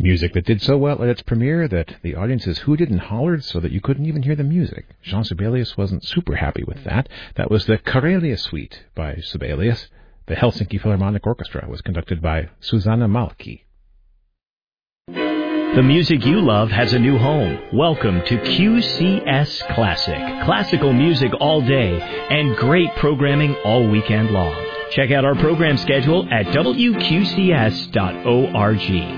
Music that did so well at its premiere that the audiences hooted and hollered so that you couldn't even hear the music. Jean Sibelius wasn't super happy with that. That was the Karelia Suite by Sibelius. The Helsinki Philharmonic Orchestra was conducted by Susanna Malki. The music you love has a new home. Welcome to QCS Classic. Classical music all day and great programming all weekend long. Check out our program schedule at wqcs.org.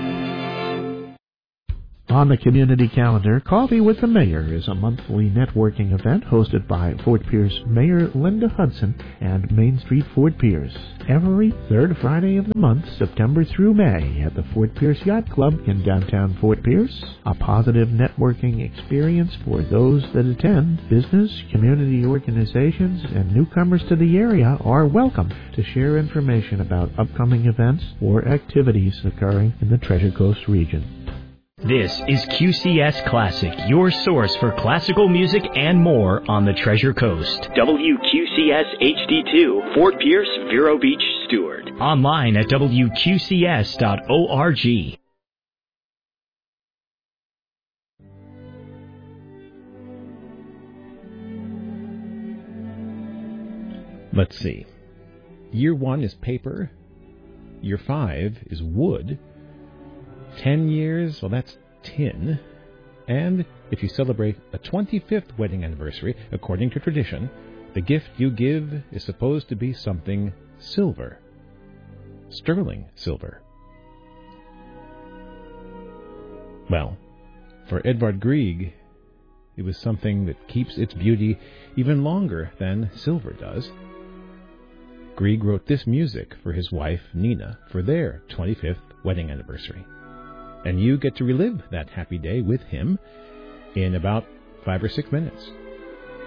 On the community calendar, Coffee with the Mayor is a monthly networking event hosted by Fort Pierce Mayor Linda Hudson and Main Street Fort Pierce. Every third Friday of the month, September through May, at the Fort Pierce Yacht Club in downtown Fort Pierce. A positive networking experience for those that attend. Business, community organizations, and newcomers to the area are welcome to share information about upcoming events or activities occurring in the Treasure Coast region. This is QCS Classic, your source for classical music and more on the Treasure Coast. WQCS HD2, Fort Pierce, Vero Beach, Stewart. Online at WQCS.org. Let's see. Year 1 is paper. Year 5 is wood. 10 years, well, that's tin. And if you celebrate a 25th wedding anniversary, according to tradition, the gift you give is supposed to be something silver. Sterling silver. Well, for Edvard Grieg, it was something that keeps its beauty even longer than silver does. Grieg wrote this music for his wife, Nina, for their 25th wedding anniversary. And you get to relive that happy day with him in about 5 or 6 minutes.